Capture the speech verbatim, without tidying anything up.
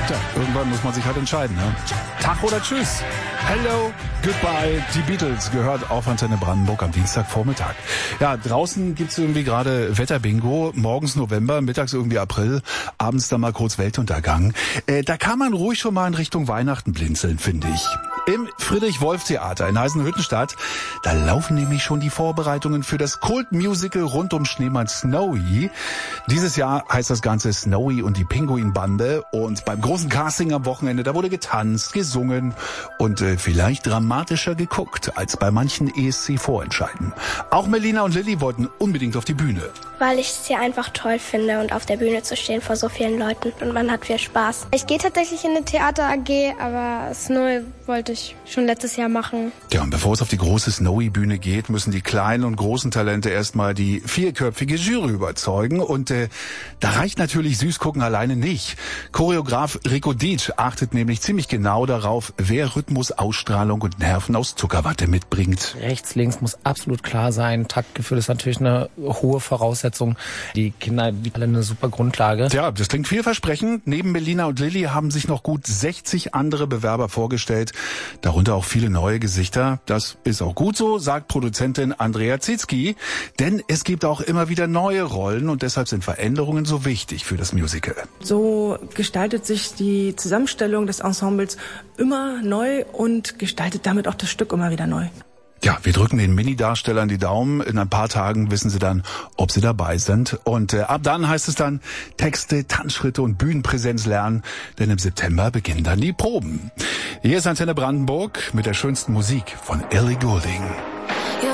Tja, irgendwann muss man sich halt entscheiden, ne? Tag oder Tschüss. Hello, goodbye. Die Beatles gehört auf Antenne Brandenburg am Dienstagvormittag. Ja, draußen gibt's irgendwie gerade Wetterbingo. Morgens November, mittags irgendwie April, abends dann mal kurz Weltuntergang. Äh, da kann man ruhig schon mal in Richtung Weihnachten blinzeln, finde ich. Im Friedrich-Wolf-Theater in Eisenhüttenstadt, da laufen nämlich schon die Vorbereitungen für das Kult-Musical rund um Schneemann Snowy. Dieses Jahr heißt das Ganze Snowy und die Pinguinbande. Und beim großen Casting am Wochenende, da wurde getanzt, gesungen und äh, vielleicht dramatischer geguckt als bei manchen E S C-Vorentscheiden. Auch Melina und Lilly wollten unbedingt auf die Bühne. Weil ich es hier einfach toll finde und auf der Bühne zu stehen vor so vielen Leuten. Und man hat viel Spaß. Ich gehe tatsächlich in eine Theater-A G, aber Snowy wollte ich schon letztes Jahr machen. Ja, und bevor es auf die große Snowy-Bühne geht, müssen die kleinen und großen Talente erstmal die vierköpfige Jury überzeugen. Und äh, da reicht natürlich Süßgucken alleine nicht. Choreograf Rico Dietsch achtet nämlich ziemlich genau darauf, wer Rhythmus, Ausstrahlung und Nerven aus Zuckerwatte mitbringt. Rechts, links muss absolut klar sein. Taktgefühl ist natürlich eine hohe Voraussetzung. Die Kinder bieten eine super Grundlage. Tja, das klingt vielversprechend. Neben Melina und Lilly haben sich noch gut sechzig andere Bewerber vorgestellt. Darunter auch viele neue Gesichter. Das ist auch gut so, sagt Produzentin Andrea Zitzki. Denn es gibt auch immer wieder neue Rollen und deshalb sind Veränderungen so wichtig für das Musical. So gestaltet sich die Zusammenstellung des Ensembles immer neu und gestaltet damit auch das Stück immer wieder neu. Ja, wir drücken den Mini-Darstellern die Daumen. In ein paar Tagen wissen sie dann, ob sie dabei sind. Und äh, ab dann heißt es dann Texte, Tanzschritte und Bühnenpräsenz lernen. Denn im September beginnen dann die Proben. Hier ist Antenne Brandenburg mit der schönsten Musik von Ellie Goulding.